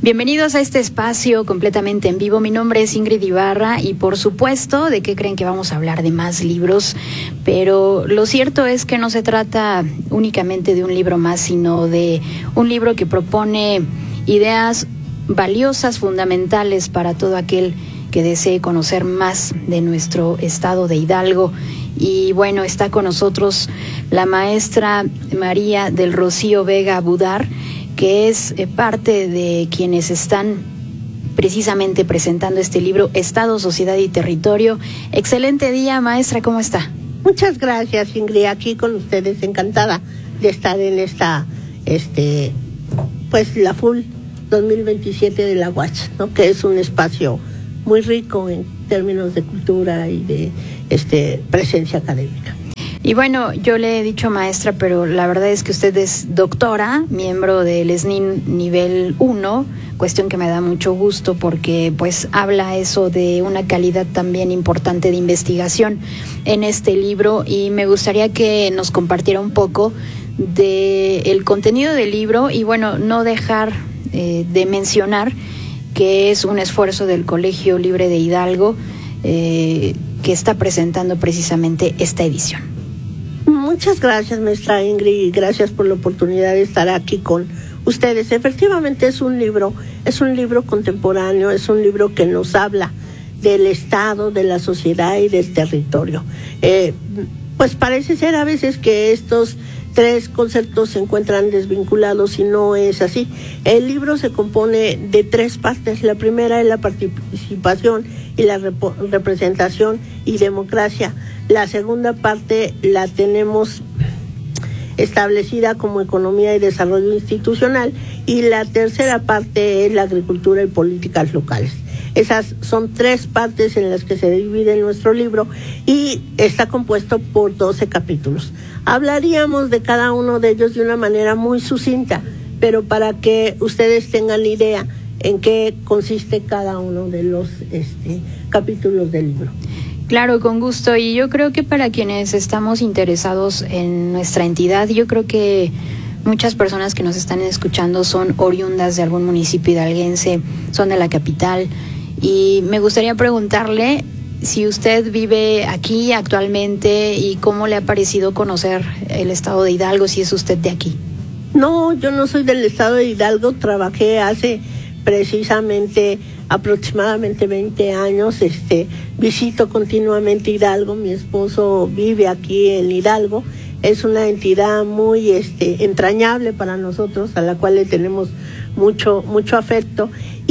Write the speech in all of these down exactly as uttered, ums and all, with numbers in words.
Bienvenidos a este espacio completamente en vivo. Mi nombre es Ingrid Ibarra y por supuesto, ¿de qué creen que vamos a hablar? De más libros, pero lo cierto es que no se trata únicamente de un libro más, sino de un libro que propone ideas valiosas, fundamentales para todo aquel que desee conocer más de nuestro estado de Hidalgo. Y bueno, está con nosotros la maestra María del Rocío Vega Budar, que es parte de quienes están precisamente presentando este libro, Estado, Sociedad y Territorio. Excelente día, maestra, ¿cómo está? Muchas gracias, Ingrid, aquí con ustedes, encantada de estar en esta, este, pues la Full dos mil veintisiete de la U A C, ¿no? Que es un espacio muy rico en términos de cultura y de este, presencia académica. Y bueno, yo le he dicho maestra, pero la verdad es que usted es doctora, miembro del S N I M nivel uno, cuestión que me da mucho gusto porque pues habla eso de una calidad también importante de investigación en este libro, y me gustaría que nos compartiera un poco del contenido del libro y bueno, no dejar eh, de mencionar que es un esfuerzo del Colegio Libre de Hidalgo eh, que está presentando precisamente esta edición. Muchas gracias, maestra Ingrid, y gracias por la oportunidad de estar aquí con ustedes. Efectivamente es un libro, es un libro contemporáneo, es un libro que nos habla del Estado, de la sociedad y del territorio. Eh, pues parece ser a veces que estos tres conceptos se encuentran desvinculados y no es así. El libro se compone de tres partes. La primera es la participación y la rep- representación y democracia. La segunda parte la tenemos establecida como economía y desarrollo institucional, y la tercera parte es la agricultura y políticas locales. Esas son tres partes en las que se divide nuestro libro y está compuesto por doce capítulos. Hablaríamos de cada uno de ellos de una manera muy sucinta, pero para que ustedes tengan idea en qué consiste cada uno de los este, capítulos del libro. Claro, con gusto. Y yo creo que para quienes estamos interesados en nuestra entidad, yo creo que muchas personas que nos están escuchando son oriundas de algún municipio hidalguense, son de la capital, y me gustaría preguntarle si usted vive aquí actualmente y cómo le ha parecido conocer el estado de Hidalgo, si es usted de aquí. No, yo no soy del estado de Hidalgo, trabajé hace precisamente aproximadamente veinte años, este, visito continuamente Hidalgo, mi esposo vive aquí en Hidalgo, es una entidad muy este, entrañable para nosotros, a la cual le tenemos mucho, mucho afecto,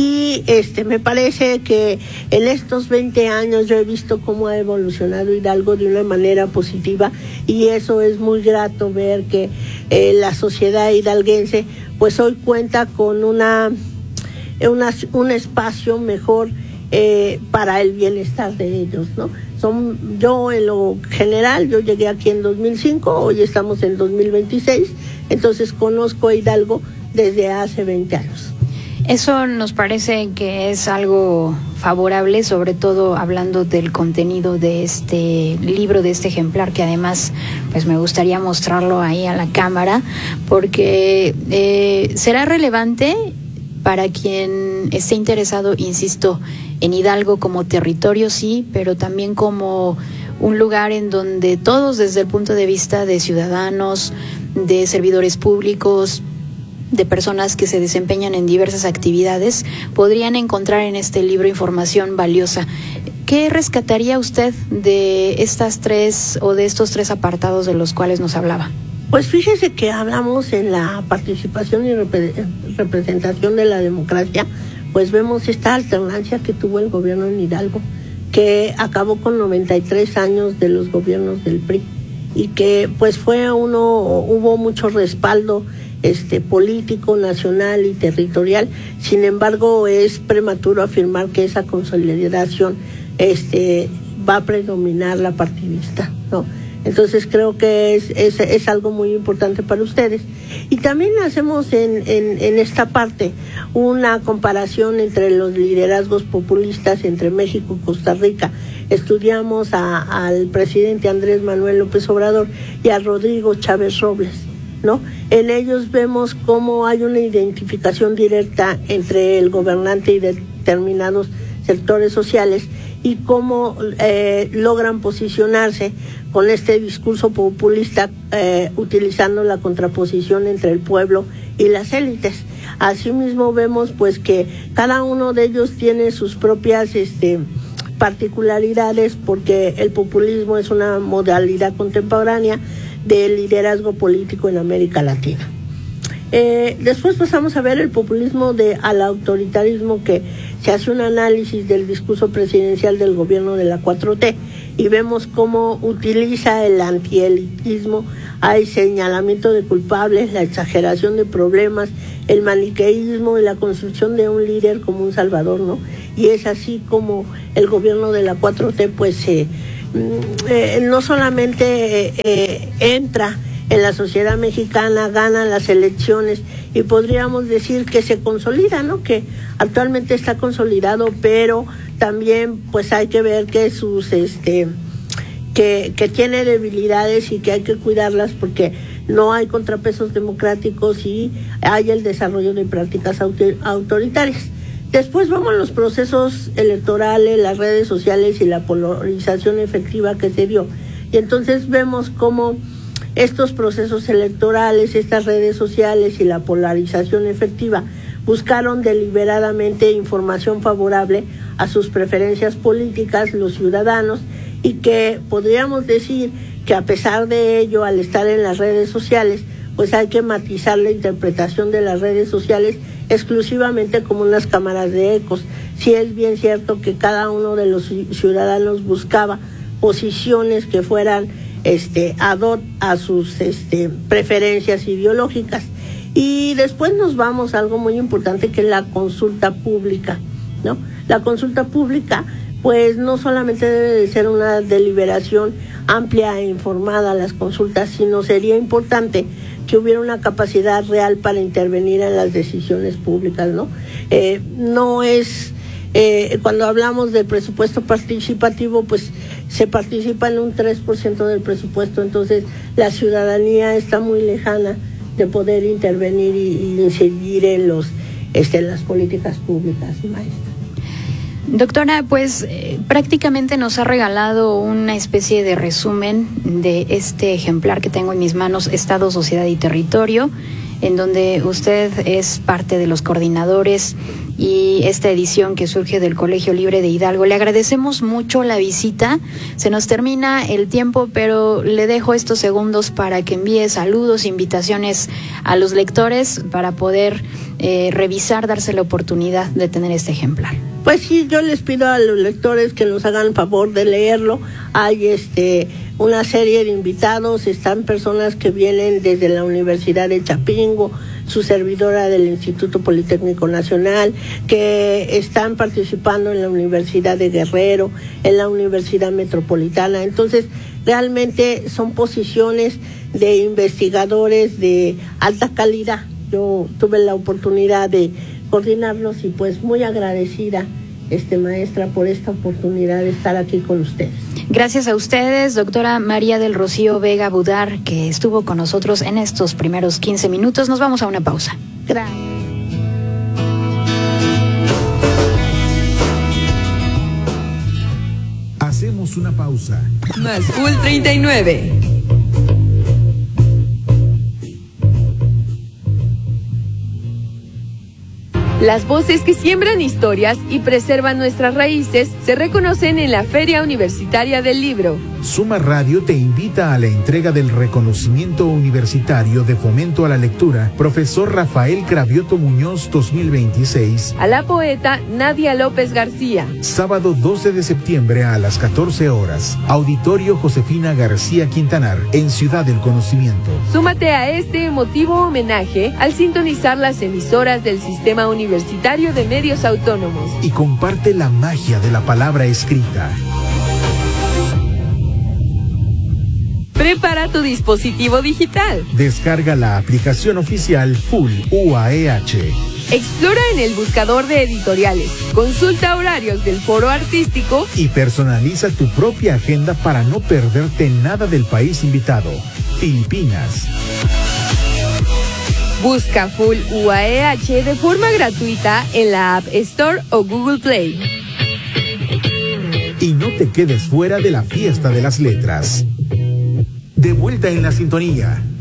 y este, me parece que en estos veinte años yo he visto cómo ha evolucionado Hidalgo de una manera positiva, y eso es muy grato ver que eh, la sociedad hidalguense pues hoy cuenta con una Una, un espacio mejor eh, para el bienestar de ellos, ¿no? Son, yo en lo general, yo llegué aquí en dos mil cinco, hoy estamos en dos mil veintiséis, entonces conozco a Hidalgo desde hace veinte años. Eso nos parece que es algo favorable, sobre todo hablando del contenido de este libro, de este ejemplar, que además pues me gustaría mostrarlo ahí a la cámara, porque eh, será relevante para quien esté interesado, insisto, en Hidalgo como territorio, sí, pero también como un lugar en donde todos, desde el punto de vista de ciudadanos, de servidores públicos, de personas que se desempeñan en diversas actividades, podrían encontrar en este libro información valiosa. ¿Qué rescataría usted de estas tres o de estos tres apartados de los cuales nos hablaba? Pues fíjese que hablamos en la participación y repre- representación de la democracia, pues vemos esta alternancia que tuvo el gobierno en Hidalgo, que acabó con noventa y tres años de los gobiernos del P R I, y que pues fue uno, hubo mucho respaldo este político, nacional y territorial. Sin embargo, es prematuro afirmar que esa consolidación este va a predominar la partidista, ¿no? Entonces creo que es, es, es algo muy importante para ustedes. Y también hacemos en, en, en esta parte una comparación entre los liderazgos populistas entre México y Costa Rica. Estudiamos a, al presidente Andrés Manuel López Obrador y a Rodrigo Chávez Robles. ¿no? En ellos vemos cómo hay una identificación directa entre el gobernante y determinados sectores sociales y cómo eh, logran posicionarse con este discurso populista eh, utilizando la contraposición entre el pueblo y las élites. Asimismo vemos pues que cada uno de ellos tiene sus propias este, particularidades, porque el populismo es una modalidad contemporánea del liderazgo político en América Latina. Eh, después pasamos a ver el populismo de, al autoritarismo, que se hace un análisis del discurso presidencial del gobierno de la cuatro T y vemos cómo utiliza el antielitismo, hay señalamiento de culpables, la exageración de problemas, el maniqueísmo y la construcción de un líder como un salvador, ¿no? Y es así como el gobierno de la cuatro T pues eh, eh, no solamente eh, eh, entra en la sociedad mexicana, gana las elecciones y podríamos decir que se consolida, ¿no? Que actualmente está consolidado, pero también pues hay que ver que sus este que, que tiene debilidades y que hay que cuidarlas, porque no hay contrapesos democráticos y hay el desarrollo de prácticas autoritarias. Después vamos a los procesos electorales, las redes sociales y la polarización efectiva que se dio. Y entonces vemos cómo estos procesos electorales, estas redes sociales y la polarización efectiva buscaron deliberadamente información favorable a sus preferencias políticas los ciudadanos, y que podríamos decir que a pesar de ello, al estar en las redes sociales, pues hay que matizar la interpretación de las redes sociales exclusivamente como unas cámaras de ecos. Sí es bien cierto que cada uno de los ciudadanos buscaba posiciones que fueran este ad hoc a sus este preferencias ideológicas. Y después nos vamos a algo muy importante, que es la consulta pública, ¿no? La consulta pública pues no solamente debe de ser una deliberación amplia e informada las consultas, sino sería importante que hubiera una capacidad real para intervenir en las decisiones públicas, ¿no? Eh, no es, eh, cuando hablamos del presupuesto participativo, pues se participa en un tres por ciento del presupuesto, entonces la ciudadanía está muy lejana de poder intervenir y, y incidir en los, este, las políticas públicas, maestra. Doctora, pues eh, prácticamente nos ha regalado una especie de resumen de este ejemplar que tengo en mis manos, Estado, Sociedad y Territorio, en donde usted es parte de los coordinadores y esta edición que surge del Colegio Libre de Hidalgo. Le agradecemos mucho la visita, se nos termina el tiempo, pero le dejo estos segundos para que envíe saludos, invitaciones a los lectores para poder eh, revisar, darse la oportunidad de tener este ejemplar. Pues sí, yo les pido a los lectores que nos hagan favor de leerlo. Hay este una serie de invitados, están personas que vienen desde la Universidad de Chapingo, su servidora del Instituto Politécnico Nacional, que están participando en la Universidad de Guerrero, en la Universidad Metropolitana. Entonces, realmente son posiciones de investigadores de alta calidad. Yo tuve la oportunidad de coordinarlos y pues muy agradecida, este maestra, por esta oportunidad de estar aquí con ustedes. Gracias a ustedes, doctora María del Rocío Vega Budar, que estuvo con nosotros en estos primeros quince minutos. Nos vamos a una pausa. Gracias. Hacemos una pausa. Más Full treinta y nueve. Las voces que siembran historias y preservan nuestras raíces se reconocen en la Feria Universitaria del Libro. Suma Radio te invita a la entrega del reconocimiento universitario de fomento a la lectura Profesor Rafael Cravioto Muñoz dos mil veintiséis a la poeta Nadia López García. Sábado doce de septiembre a las catorce horas. Auditorio Josefina García Quintanar, en Ciudad del Conocimiento. Súmate a este emotivo homenaje al sintonizar las emisoras del Sistema Universitario de Medios Autónomos. Y comparte la magia de la palabra escrita. Prepara tu dispositivo digital. Descarga la aplicación oficial Full U A E H. Explora en el buscador de editoriales, consulta horarios del foro artístico y personaliza tu propia agenda para no perderte nada del país invitado, Filipinas. Busca Full U A E H de forma gratuita en la App Store o Google Play. Y no te quedes fuera de la fiesta de las letras. De vuelta en la sintonía.